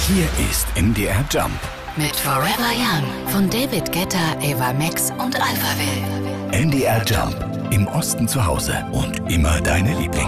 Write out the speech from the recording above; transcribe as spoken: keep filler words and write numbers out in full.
Hier ist M D R Jump. Mit Forever Young von David Guetta, Ava Max und Alphaville. M D R Jump. Im Osten zu Hause und immer deine Lieblinge.